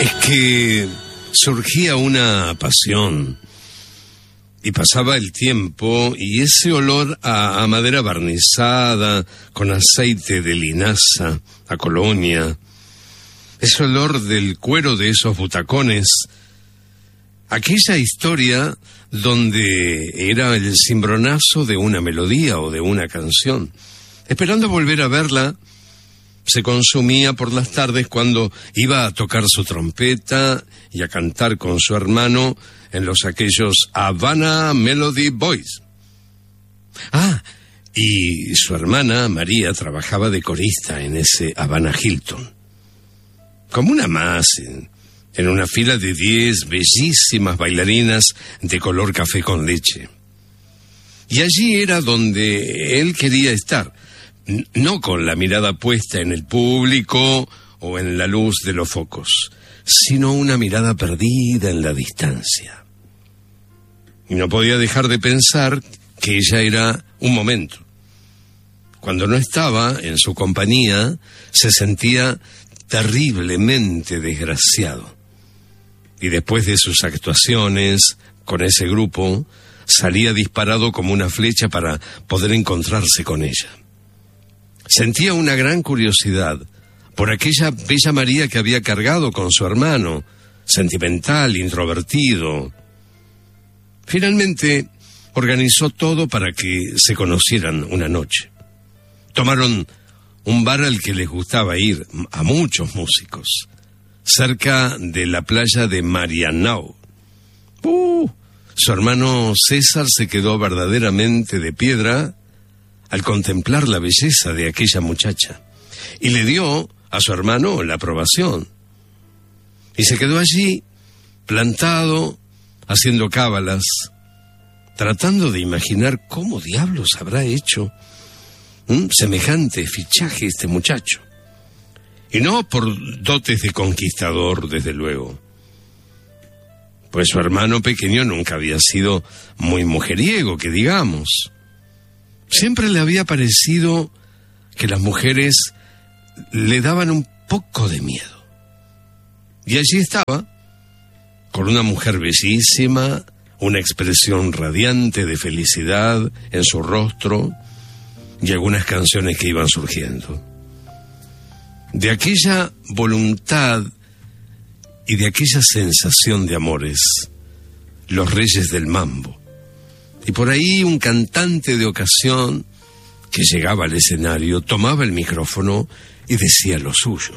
Es que surgía una pasión y pasaba el tiempo y ese olor a madera barnizada, con aceite de linaza, a colonia, ese olor del cuero de esos butacones, aquella historia donde era el cimbronazo de una melodía o de una canción, esperando volver a verla, se consumía por las tardes cuando iba a tocar su trompeta y a cantar con su hermano en aquellos Havana Melody Boys. Y su hermana María trabajaba de corista en ese Havana Hilton. Como una más, en una fila de 10 bellísimas bailarinas de color café con leche. Y allí era donde él quería estar, no con la mirada puesta en el público o en la luz de los focos, sino una mirada perdida en la distancia. Y no podía dejar de pensar que ella era un momento. Cuando no estaba en su compañía, se sentía terriblemente desgraciado. Y después de sus actuaciones con ese grupo, salía disparado como una flecha para poder encontrarse con ella. Sentía una gran curiosidad por aquella bella María que había cargado con su hermano, sentimental, introvertido. Finalmente, organizó todo para que se conocieran una noche. Tomaron un bar al que les gustaba ir a muchos músicos, cerca de la playa de Marianao. Su hermano César se quedó verdaderamente de piedra al contemplar la belleza de aquella muchacha, y le dio a su hermano la aprobación. Y se quedó allí, plantado, haciendo cábalas, tratando de imaginar cómo diablos habrá hecho semejante fichaje este muchacho. Y no por dotes de conquistador, desde luego, pues su hermano pequeño nunca había sido muy mujeriego, que digamos. Siempre le había parecido que las mujeres le daban un poco de miedo. Y allí estaba, con una mujer bellísima, una expresión radiante de felicidad en su rostro y algunas canciones que iban surgiendo. De aquella voluntad y de aquella sensación de amores, los reyes del mambo. Y por ahí un cantante de ocasión que llegaba al escenario, tomaba el micrófono y decía lo suyo.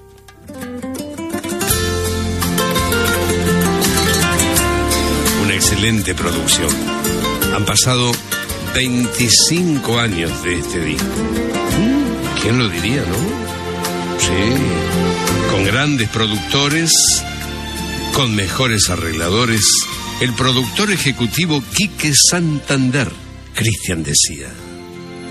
Una excelente producción. Han pasado 25 años de este disco. ¿Quién lo diría, no? Sí, con grandes productores, con mejores arregladores. El productor ejecutivo Quique Santander, Cristian decía.